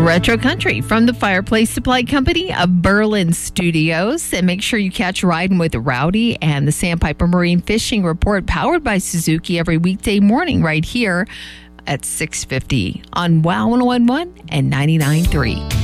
Retro Country from the Fireplace Supply Company of Berlin Studios. And make sure you catch Riding with Rowdy and the Sandpiper Marine Fishing Report powered by Suzuki every weekday morning right here at 6:50 on WOW 101.1 and 99.3.